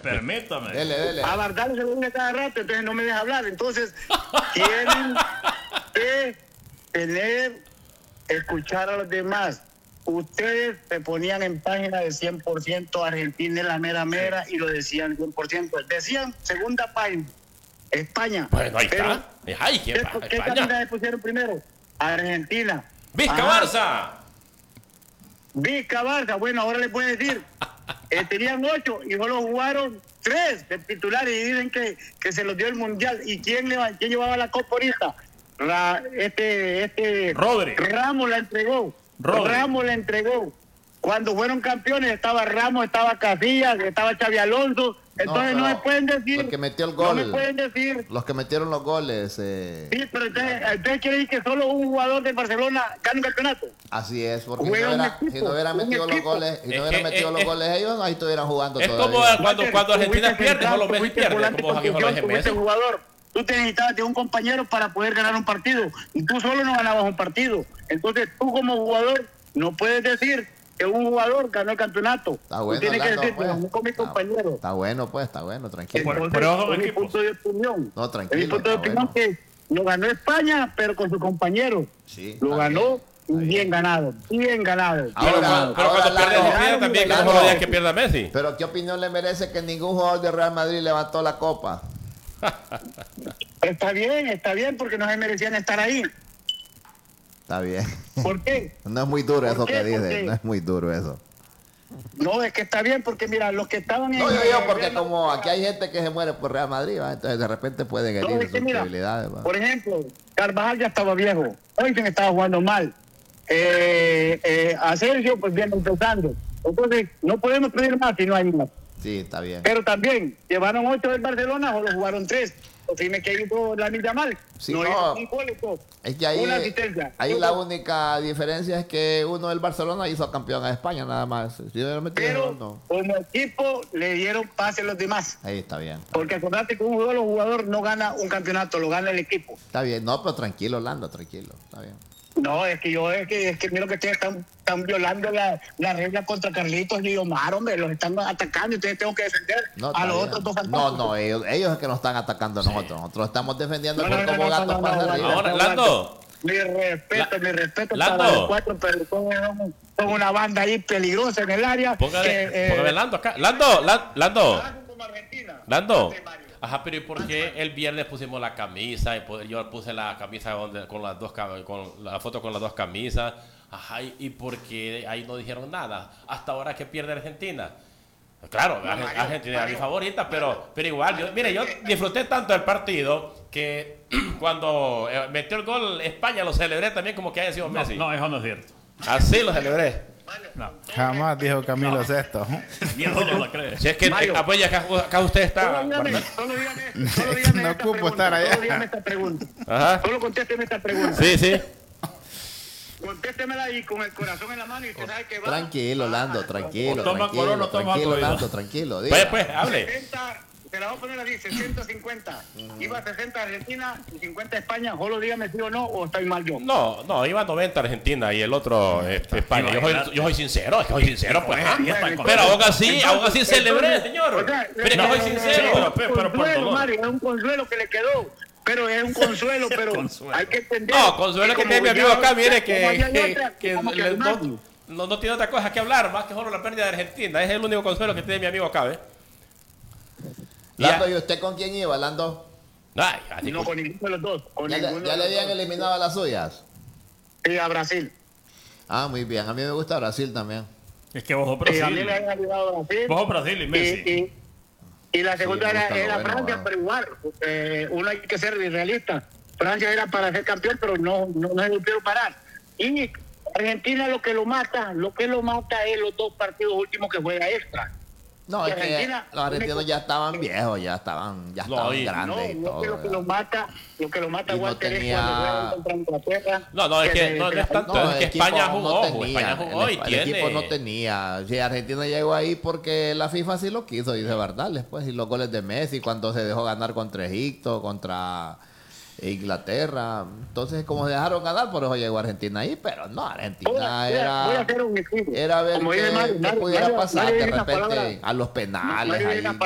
Permítame. Dele. A Bardal se lo une cada rato, entonces no me deja hablar. Entonces, tienen que escuchar a los demás. Ustedes se ponían en página de 100% Argentina es la mera y lo decían 100%. Decían segunda página, España. Bueno, ahí Pero, está. Ay, ¿qué pasa? ¿qué página le pusieron primero? Argentina. ¡Vizca Barça! Vizca Barça. Bueno, ahora les voy a decir. Tenían 8 y solo jugaron 3 de titulares y dicen que se los dio el Mundial. ¿Y quién llevaba la copa ahorita? Rodri. Ramos la entregó. Ramos la entregó. Cuando fueron campeones estaba Ramos, estaba Casillas, estaba Xavi Alonso. Entonces no me pueden decir. El que metió el gol. No me pueden decir. Los que metieron los goles. Sí, pero entonces quiere decir que solo un jugador de Barcelona gana un campeonato. Así es, porque si Juega no hubieran metido los goles, ellos ahí estuvieran jugando Es todavía. como cuando Argentina pierde, solo Messi pierde, como Joaquín Jorge Messi. Jugador. Tú te necesitabas de un compañero para poder ganar un partido y tú solo no ganabas un partido. Entonces tú como jugador no puedes decir que un jugador ganó el campeonato. Está bueno, tú tienes que decir, pues, con mi compañero. Está bueno, tranquilo. Pero es mi punto de opinión. No, tranquilo. Es mi punto de opinión que lo ganó España, pero con su compañero. Sí, lo ganó bien ganado. Pero cuando pierde Argentina también, que no solo digan que pierda Messi. Pero ¿qué opinión le merece que ningún jugador de Real Madrid levantó la copa? Está bien, porque no se merecían estar ahí. Está bien. ¿Por qué? No es muy duro eso que dice, Porque no es muy duro eso. no, es que está bien, porque mira, los que estaban en... No, yo porque como aquí hay gente que se muere por Real Madrid, ¿va? Entonces de repente pueden herir sus posibilidades. Por ejemplo, Carvajal ya estaba viejo, Oysen estaba jugando mal, Asensio pues viene empezando, entonces no podemos pedir más si no hay más. Sí, está bien. Pero también llevaron 8 del Barcelona, solo jugaron 3. Dime que hizo Lamine Yamal. Sí, no hizo un gol, es que ahí, una asistencia. la única diferencia es que uno del Barcelona hizo campeón a España nada más. Pero como equipo le dieron pase a los demás. Ahí está bien. Porque acordate que un solo jugador no gana un campeonato, lo gana el equipo. Está bien, no, pero tranquilo, Orlando, tranquilo, está bien. No, es que mira que ustedes están violando la regla contra Carlitos y Omar, hombre, los están atacando y ustedes tengo que defender a los otros dos fantásticos. No, ellos es que nos están atacando a nosotros. Nosotros estamos defendiendo por como gatos para arriba. Ahora, Lando. Mi respeto Lando. para los 4, pero son una banda ahí peligrosa en el área. Póngame Lando acá. Lando. Ajá, pero ¿y por qué el viernes pusimos la camisa? Yo puse la camisa con la foto con las dos camisas. Ajá, ¿y por qué ahí no dijeron nada? Hasta ahora que pierde Argentina. Claro, Argentina es mi favorita, pero igual, yo disfruté tanto del partido que cuando metió el gol España lo celebré también como que haya sido Messi. No, eso no es cierto. Así lo celebré. No. Jamás dijo Camilo Sesto. Mierda, no lo crees. Si es que apoya acá usted está. Solo dígame No ocupo estar allá. Solo dígame esta pregunta. Ajá. Solo contésteme esta pregunta. Sí. Contéstemela ahí con el corazón en la mano y usted sabe que va. Tranquilo, Lando, tranquilo. Toma Corona, toma Tranquilo, Corona. Lando, tranquilo. diga. Pues, hable. 60, te la voy a poner así, 60-50. Iba 60 Argentina y 50 España. Solo dígame sí o no, o estoy mal yo. No, iba 90 Argentina y el otro España. Yo soy sincero, pues. Pero aún así celebré, señor. Pero yo soy sincero. Pero por Consuelo, dolor. Mario, es un consuelo que le quedó. Pero es un consuelo, pero hay que entender. No, consuelo que tiene mi amigo acá, mire que no tiene otra cosa que hablar más que solo la pérdida de Argentina. Es el único consuelo que tiene mi amigo acá, ¿ves? Lando, ¿y usted con quién iba, Lando? Ay, así No, con ninguno de los dos. ¿Ya le habían eliminado a las suyas? Sí, a Brasil. Ah, muy bien. A mí me gusta Brasil también. Es que vos sos Sí, a mí Brasil. le habían ayudado a Brasil. Vos sos Brasil y Messi. Y la segunda Sí, me gusta lo era bueno, Francia, ¿no? pero igual. Uno hay que ser realista. Francia era para ser campeón, pero no se lo pudieron parar. Y Argentina lo que lo mata es los 2 partidos últimos que juega extra. No, Y es que Argentina, los argentinos ya estaban viejos, ya estaban grandes y todo. Lo que lo mata Y no Walter es tenía- cuando juega contra Inglaterra. No, es que no es tanto, es que el equipo España no jugó, tenía, España jugó y el tiene. equipo no tenía. Si Argentina llegó ahí porque la FIFA sí lo quiso, dice verdad, después. Y los goles de Messi cuando se dejó ganar contra Egipto, contra Inglaterra. Entonces, como se dejaron ganar, por eso llegó Argentina ahí. Pero no, Argentina Voy a hacer un equipo. era ver Como qué dice Mario, pudiera pasar de Mario dice una repente palabra. a los penales. Mario dice ahí. una